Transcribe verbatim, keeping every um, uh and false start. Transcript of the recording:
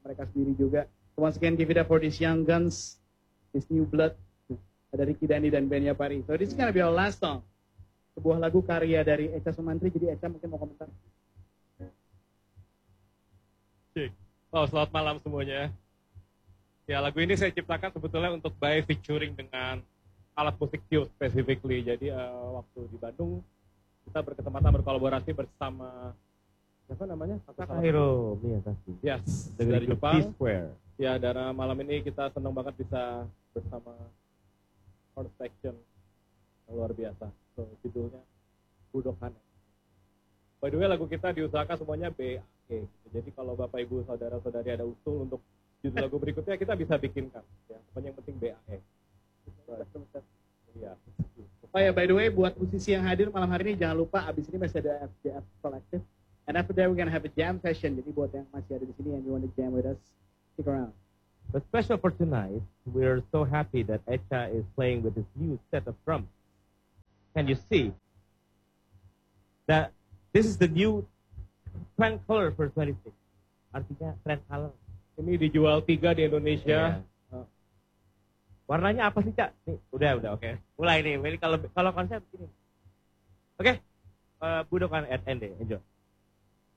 mereka sendiri juga. Once again, give it up for these young guns, this new blood. Ada Ricky Dani dan Ben Yapari. So this is gonna be our last song. Sebuah lagu karya dari Echa Sumantri. Jadi Echa mungkin mau komentar. Oh, selamat malam semuanya. Ya, lagu ini saya ciptakan sebetulnya untuk by featuring dengan alat musik Tio specifically. Jadi uh, waktu di Bandung kita berkesempatan berkolaborasi bersama siapa namanya? Takahiro Miyazaki. Yes, dari, dari Jepang. T-Square. Ya, dan uh, malam ini kita senang banget bisa bersama Horn Section yang luar biasa. So, judulnya Budokan. By the way, lagu kita diusahakan semuanya B A E. Jadi kalau Bapak Ibu saudara-saudari ada usul untuk judul lagu berikutnya, kita bisa bikinkan. Ya, pokoknya yang penting B A E. Iya. Oh ya, by the way, buat musisi yang hadir malam hari ini jangan lupa abis ini masih ada F J F Collective. And after that we're gonna have a jam session. Jadi buat yang masih ada di sini and you want to jam with us, stick around. But special for tonight, we're so happy that Echa is playing with his new set of drums. Can you see that this is the new trend color for twenty-six? Artinya trend color. Ini dijual tiga di Indonesia. Yeah. Uh, warnanya apa sih, Cak? Nih, udah, udah, oke. Okay. Mulai nih. Ini kalau kalau konsep ini. Oke. Okay. Uh, Budokan at N D. Enjoy.